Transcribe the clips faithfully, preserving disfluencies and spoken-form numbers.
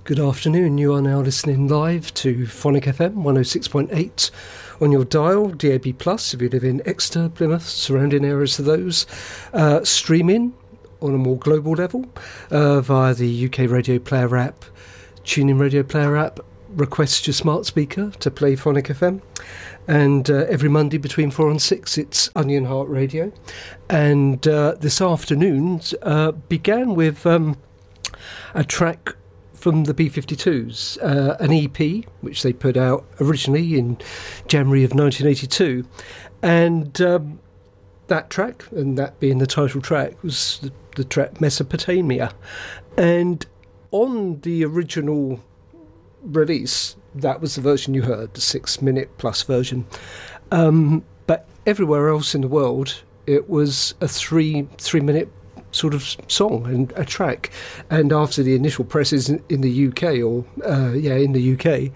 Good afternoon. You are now listening live to Phonic F M one oh six point eight on your dial, D A B plus if you live in Exeter, Plymouth, surrounding areas of those. Uh, streaming on a more global level uh, via the U K Radio Player app, TuneIn Radio Player app. Request your smart speaker to play Phonic F M. And uh, every Monday between four and six, it's Onion Heart Radio. And uh, this afternoon uh, began with um, a track from the B fifty-twos, uh, an E P, which they put out originally in January of nineteen eighty-two. And um, that track, and that being the title track, was the, the track Mesopotamia. And on the original release, that was the version you heard, the six-minute plus version. Um, but everywhere else in the world, it was a three, three-minute sort of song and a track. And after the initial presses in, in the U K, or uh, yeah, in the U K,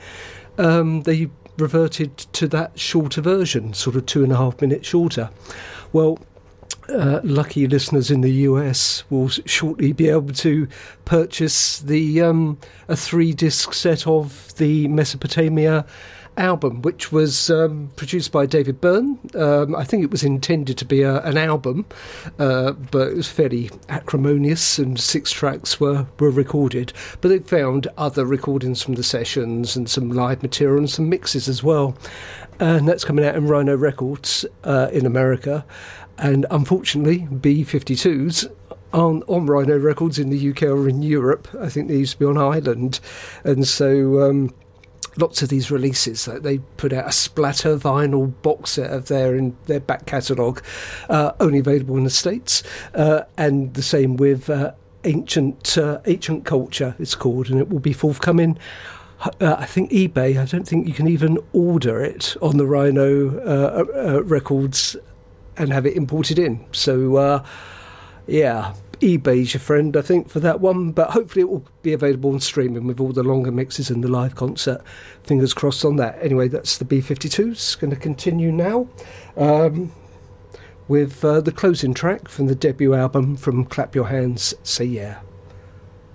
um, they reverted to that shorter version, sort of two and a half minutes shorter. Well, uh, lucky listeners in the U S will shortly be able to purchase the um, a three-disc set of the Mesopotamia album, which was um, produced by David Byrne. Um, I think it was intended to be a, an album, uh, but it was fairly acrimonious, and six tracks were, were recorded. But they found other recordings from the sessions and some live material and some mixes as well. And that's coming out in Rhino Records uh, in America. And unfortunately, B fifty-twos aren't on Rhino Records in the U K or in Europe. I think they used to be on Ireland. And so Um, lots of these releases, like they put out a splatter vinyl box set of their in their back catalogue, uh, only available in the States, uh, and the same with uh, Ancient uh, Ancient Culture, it's called, and it will be forthcoming. Uh, I think eBay. I don't think you can even order it on the Rhino uh, uh, Records and have it imported in. So, uh, yeah. eBay's your friend, I think, for that one, but hopefully it will be available on streaming with all the longer mixes and the live concert. Fingers crossed on that. Anyway, that's the B fifty-twos. Going to continue now um, with uh, the closing track from the debut album from Clap Your Hands, Say Yeah.